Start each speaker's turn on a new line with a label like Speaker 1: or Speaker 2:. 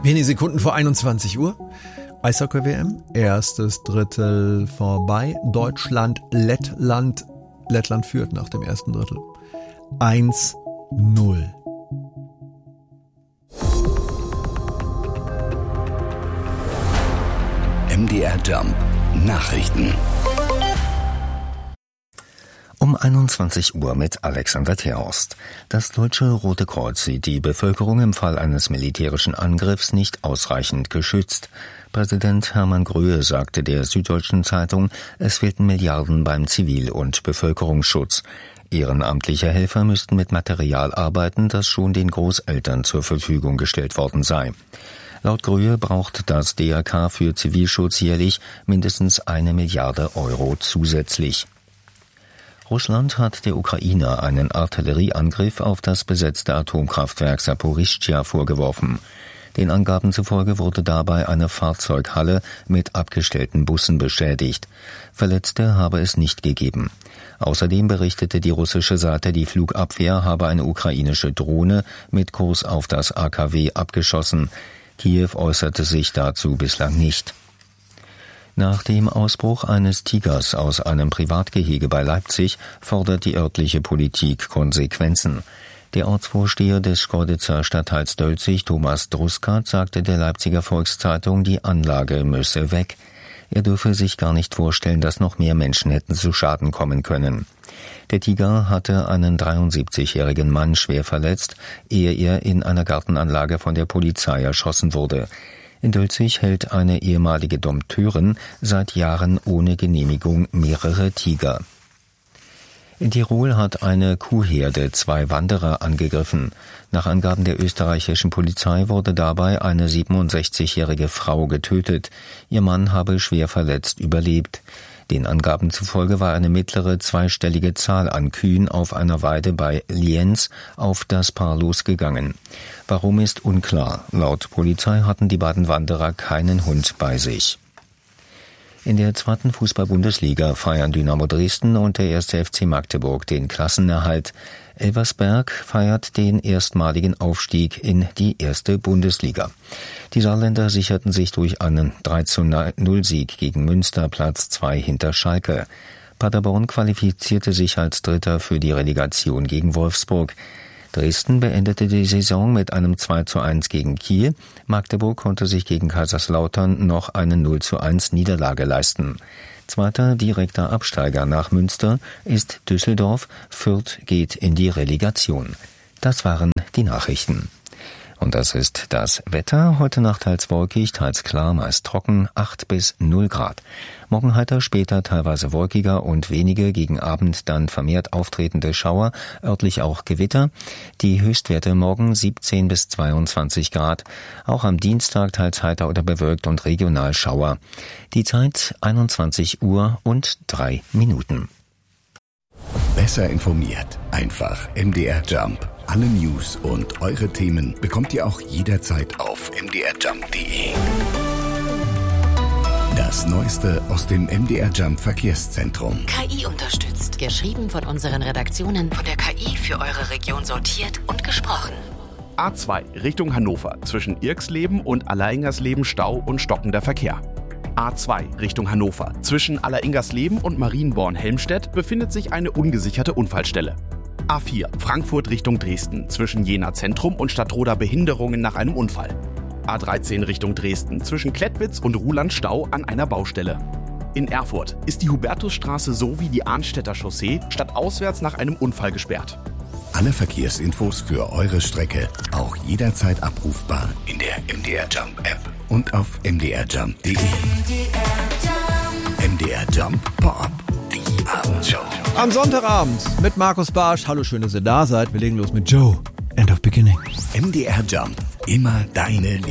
Speaker 1: Wenige Sekunden vor 21 Uhr. Eishockey-WM, erstes Drittel vorbei. Deutschland, Lettland. Lettland führt nach dem ersten Drittel. 1-0.
Speaker 2: MDR Jump Nachrichten. Um 21 Uhr mit Alexander Terhorst. Das Deutsche Rote Kreuz sieht die Bevölkerung im Fall eines militärischen Angriffs nicht ausreichend geschützt. Präsident Hermann Gröhe sagte der Süddeutschen Zeitung, es fehlten Milliarden beim Zivil- und Bevölkerungsschutz. Ehrenamtliche Helfer müssten mit Material arbeiten, das schon den Großeltern zur Verfügung gestellt worden sei. Laut Gröhe braucht das DRK für Zivilschutz jährlich mindestens 1 Milliarde Euro zusätzlich. Russland hat der Ukraine einen Artillerieangriff auf das besetzte Atomkraftwerk Saporischschja vorgeworfen. Den Angaben zufolge wurde dabei eine Fahrzeughalle mit abgestellten Bussen beschädigt. Verletzte habe es nicht gegeben. Außerdem berichtete die russische Seite, die Flugabwehr habe eine ukrainische Drohne mit Kurs auf das AKW abgeschossen. Kiew äußerte sich dazu bislang nicht. Nach dem Ausbruch eines Tigers aus einem Privatgehege bei Leipzig fordert die örtliche Politik Konsequenzen. Der Ortsvorsteher des Schkeuditzer Stadtteils Dölzig, Thomas Druskat, sagte der Leipziger Volkszeitung, die Anlage müsse weg. Er dürfe sich gar nicht vorstellen, dass noch mehr Menschen hätten zu Schaden kommen können. Der Tiger hatte einen 73-jährigen Mann schwer verletzt, ehe er in einer Gartenanlage von der Polizei erschossen wurde. In Dölzig hält eine ehemalige Dompteurin seit Jahren ohne Genehmigung mehrere Tiger. In Tirol hat eine Kuhherde 2 Wanderer angegriffen. Nach Angaben der österreichischen Polizei wurde dabei eine 67-jährige Frau getötet. Ihr Mann habe schwer verletzt überlebt. Den Angaben zufolge war eine mittlere zweistellige Zahl an Kühen auf einer Weide bei Lienz auf das Paar losgegangen. Warum ist unklar. Laut Polizei hatten die beiden Wanderer keinen Hund bei sich. In der 2. Fußball-Bundesliga feiern Dynamo Dresden und der 1. FC Magdeburg den Klassenerhalt. Elversberg feiert den erstmaligen Aufstieg in die 1. Bundesliga. Die Saarländer sicherten sich durch einen 3-0-Sieg gegen Münster Platz 2 hinter Schalke. Paderborn qualifizierte sich als Dritter für die Relegation gegen Wolfsburg. Dresden beendete die Saison mit einem 2-1 gegen Kiel. Magdeburg konnte sich gegen Kaiserslautern noch eine 0-1 Niederlage leisten. Zweiter direkter Absteiger nach Münster ist Düsseldorf. Fürth geht in die Relegation. Das waren die Nachrichten. Und das ist das Wetter. Heute Nacht teils wolkig, teils klar, meist trocken, 8 bis 0 Grad. Morgen heiter, später teilweise wolkiger und wenige, gegen Abend dann vermehrt auftretende Schauer, örtlich auch Gewitter. Die Höchstwerte morgen 17 bis 22 Grad. Auch am Dienstag teils heiter oder bewölkt und regional Schauer. Die Zeit 21 Uhr und 3 Minuten.
Speaker 3: Besser informiert. Einfach MDR Jump. Alle News und eure Themen bekommt ihr auch jederzeit auf mdrjump.de. Das Neueste aus dem MDR Jump Verkehrszentrum.
Speaker 4: KI unterstützt. Geschrieben von unseren Redaktionen. Von der KI für eure Region sortiert und gesprochen.
Speaker 5: A2 Richtung Hannover. Zwischen Irxleben und Alleingersleben Stau und stockender Verkehr. A2 Richtung Hannover. Zwischen Alleingersleben und Marienborn-Helmstedt befindet sich eine ungesicherte Unfallstelle. A4 Frankfurt Richtung Dresden. Zwischen Jena Zentrum und Stadtroda Behinderungen nach einem Unfall. A13 Richtung Dresden. Zwischen Klettwitz und Ruhland Stau an einer Baustelle. In Erfurt ist die Hubertusstraße sowie die Arnstädter Chaussee stadtauswärts nach einem Unfall gesperrt.
Speaker 3: Alle Verkehrsinfos für eure Strecke auch jederzeit abrufbar in der MDR Jump App und auf mdrjump.de. MDR Jump Pop-Up, die Abendshow.
Speaker 1: Am Sonntagabend mit Markus Barsch. Hallo, schön, dass ihr da seid. Wir legen los mit Joe. End of Beginning.
Speaker 3: MDR Jump, immer deine